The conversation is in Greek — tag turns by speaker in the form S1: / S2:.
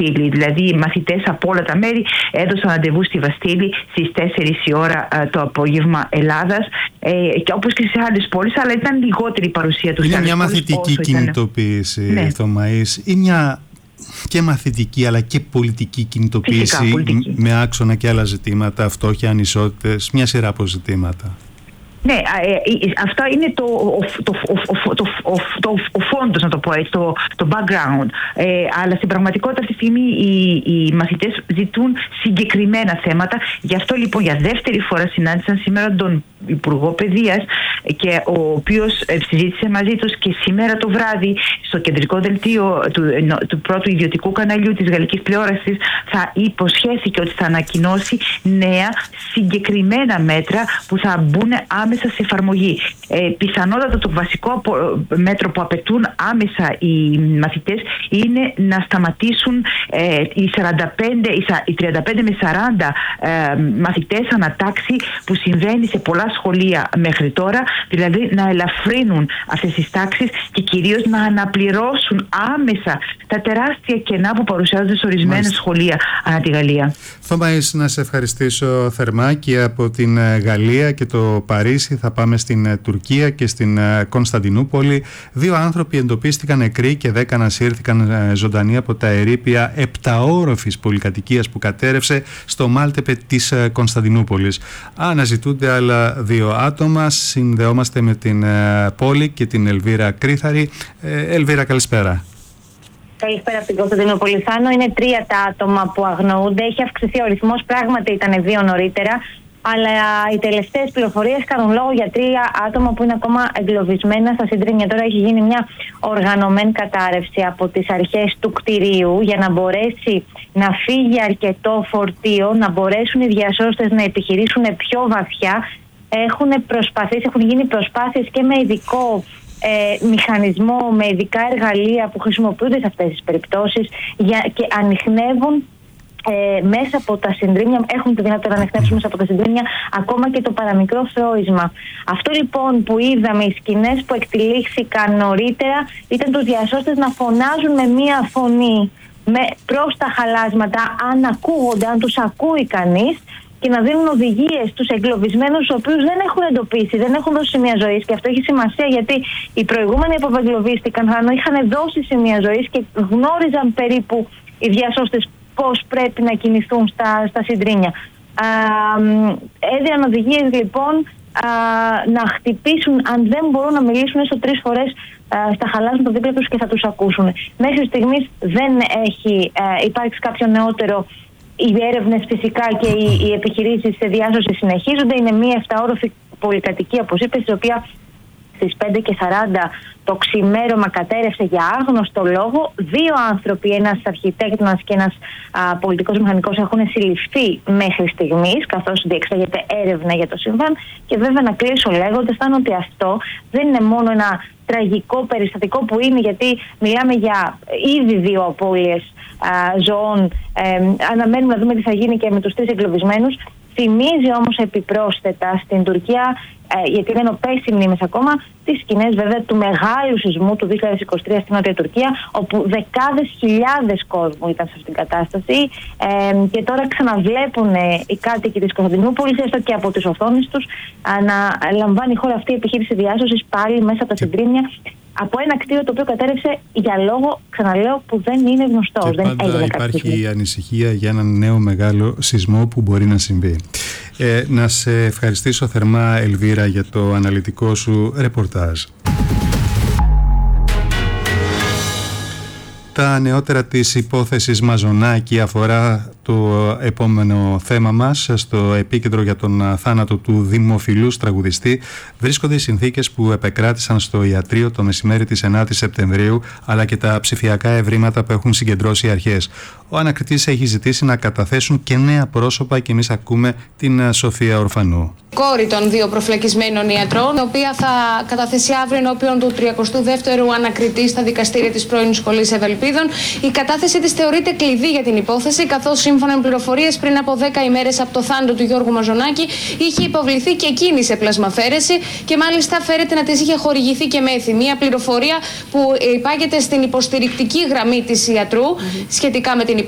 S1: Βαστίλη. Δηλαδή οι μαθητές από όλα τα μέρη έδωσαν ραντεβού στη Βαστίλη στις 4 η ώρα το απόγευμα Ελλάδας, και όπως και σε άλλες πόλεις, αλλά ήταν λιγότερη η παρουσία του.
S2: Είναι μια μαθητική κινητοποίηση, ναι. Θωμαής, ή μια και μαθητική αλλά και πολιτική κινητοποίηση? Φυσικά, πολιτική. Με άξονα και άλλα ζητήματα, φτώχεια, ανισότητες, μια σειρά από ζητήματα.
S1: Ναι, αυτό είναι ο φόντος, να το πω έτσι, το background. Αλλά στην πραγματικότητα αυτή τη στιγμή οι μαθητές ζητούν συγκεκριμένα θέματα. Γι' αυτό λοιπόν για δεύτερη φορά συνάντησαν σήμερα τον Υπουργό Παιδείας, και ο οποίος συζήτησε μαζί τους, και σήμερα το βράδυ στο κεντρικό δελτίο του πρώτου ιδιωτικού καναλιού της Γαλλικής Τηλεόρασης θα υποσχέθηκε ότι θα ανακοινώσει νέα συγκεκριμένα μέτρα που θα μπουν άμεσα σε εφαρμογή. Πιθανότατα το βασικό μέτρο που απαιτούν άμεσα οι μαθητές είναι να σταματήσουν οι 35 με 40 μαθητές ανατάξει που συμβαίνει σε πολλά σχολεία μέχρι τώρα, δηλαδή να ελαφρύνουν αυτές τις τάξεις και κυρίως να αναπληρώσουν άμεσα τα τεράστια κενά που παρουσιάζονται σε ορισμένα σχολεία ανά τη Γαλλία.
S2: Θωμαής, να σε ευχαριστήσω θερμά, και από την Γαλλία και το Παρίσι θα πάμε στην Τουρκία και στην Κωνσταντινούπολη. 2 άνθρωποι εντοπίστηκαν νεκροί και 10 ανασύρθηκαν ζωντανοί από τα ερείπια 7όροφης πολυκατοικίας που κατέρευσε στο Μάλτεπε της Κωνσταντινούπολης. Αναζητούνται άλλα 2 άτομα. Συνδεόμαστε με την πόλη και την Ελβίρα Κρίθαρη. Ελβίρα, καλησπέρα.
S3: Καλησπέρα από την Κωνσταντινούπολη. Είναι 3 τα άτομα που αγνοούνται. Έχει αυξηθεί ο αριθμός, πράγματι ήταν 2 νωρίτερα. Αλλά οι τελευταίες πληροφορίες κάνουν λόγο για 3 άτομα που είναι ακόμα εγκλωβισμένα στα συντρίμμια. Τώρα έχει γίνει μια οργανωμένη κατάρρευση από τις αρχές του κτηρίου για να μπορέσει να φύγει αρκετό φορτίο, να μπορέσουν οι διασώστες να επιχειρήσουν πιο βαθιά. Έχουν γίνει προσπάθειες και με ειδικό μηχανισμό, με ειδικά εργαλεία που χρησιμοποιούνται σε αυτές τις περιπτώσεις, και ανιχνεύουν μέσα από τα συντρίμμια, έχουν τη δυνατότητα να ανιχνεύσουν μέσα από τα συντρίμμια ακόμα και το παραμικρό φρόισμα. Αυτό λοιπόν που είδαμε, οι σκηνές που εκτυλίχθηκαν νωρίτερα, ήταν τους διασώστες να φωνάζουν με μία φωνή προς τα χαλάσματα, αν ακούγονται, αν τους ακούει κανείς, και να δίνουν οδηγίες στους εγκλωβισμένους, τους οποίους δεν έχουν εντοπίσει, δεν έχουν δώσει σημεία ζωής. Και αυτό έχει σημασία, γιατί οι προηγούμενοι που εγκλωβίστηκαν είχαν δώσει σημεία ζωής και γνώριζαν περίπου οι διασώστες πώς πρέπει να κινηθούν στα συντρίμμια. Έδιναν οδηγίες λοιπόν να χτυπήσουν, αν δεν μπορούν να μιλήσουν, έστω 3 φορές στα χαλάσματα δίπλα τους, και θα τους ακούσουν. Μέχρι στιγμής δεν έχει υπάρξει κάποιο νεότερο. Οι έρευνες φυσικά και οι επιχειρήσεις σε διάσωση συνεχίζονται. Είναι μια 7όροφη πολυκατοικία, όπως είπες, η οποία στις 5:40 το ξημέρωμα κατέρευσε για άγνωστο λόγο. 2 άνθρωποι, ένας αρχιτέκτονας και ένας πολιτικός μηχανικός, έχουν συλληφθεί μέχρι στιγμής, καθώς διεξάγεται έρευνα για το συμβάν. Και βέβαια να κλείσω λέγοντας ότι αυτό δεν είναι μόνο ένα τραγικό περιστατικό που είναι, γιατί μιλάμε για ήδη 2 απώλειες ζωών. Αναμένουμε να δούμε τι θα γίνει και με τους 3 εγκλωβισμένους. Θυμίζει όμως επιπρόσθετα στην Τουρκία, γιατί δεν πέσει μνήμες ακόμα, τις σκηνές βέβαια του μεγάλου σεισμού του 2023 στην Νότια Τουρκία, όπου δεκάδες χιλιάδες κόσμου ήταν σε αυτήν την κατάσταση, και τώρα ξαναβλέπουν οι κάτοικοι της Κωνσταντινούπολης, έστω και από τις οθόνες τους, να λαμβάνει η χώρα αυτή η επιχείρηση διάσωσης πάλι μέσα από τα συντρίμμια, από ένα κτίριο το οποίο κατέρευσε για λόγο, ξαναλέω, που δεν είναι γνωστός.
S2: Και πάντα υπάρχει ανησυχία για έναν νέο μεγάλο σεισμό που μπορεί να συμβεί. Να σε ευχαριστήσω θερμά, Ελβίρα, για το αναλυτικό σου ρεπορτάζ. Τα νεότερα της υπόθεσης Μαζονάκη αφορά το επόμενο θέμα μας. Στο επίκεντρο για τον θάνατο του δημοφιλούς τραγουδιστή βρίσκονται οι συνθήκες που επεκράτησαν στο ιατρείο το μεσημέρι της 9ης Σεπτεμβρίου, αλλά και τα ψηφιακά ευρήματα που έχουν συγκεντρώσει οι αρχές. Ο ανακριτής έχει ζητήσει να καταθέσουν και νέα πρόσωπα, και εμείς ακούμε την Σοφία Ορφανού.
S4: Κόρη των 2 προφυλακισμένων ιατρών, η οποία θα καταθέσει αύριο ενώπιον του 32ου ανακριτή στα δικαστήρια της πρώην Σχολής Ευελπίδων. Η κατάθεση της θεωρείται κλειδί για την υπόθεση, καθώς σύμφωνα με πληροφορίες πριν από 10 ημέρες από το θάνατο του Γιώργου Μαζονάκη είχε υποβληθεί και εκείνη σε πλασμαφέρεση, και μάλιστα φέρεται να της είχε χορηγηθεί και μέθη. Μια πληροφορία που υπάγεται στην υποστηρικτική γραμμή της ιατρού σχετικά με την υπόθεση.